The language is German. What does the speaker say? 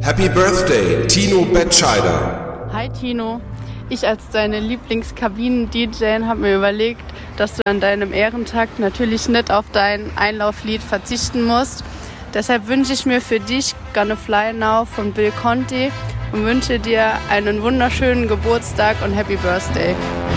Happy Birthday, Tino Betscheider. Hi Tino, ich als deine Lieblingskabinen-DJ habe mir überlegt, dass du an deinem Ehrentag natürlich nicht auf dein Einlauflied verzichten musst. Deshalb wünsche ich mir für dich Gonna Fly Now von Bill Conti und wünsche dir einen wunderschönen Geburtstag und Happy Birthday.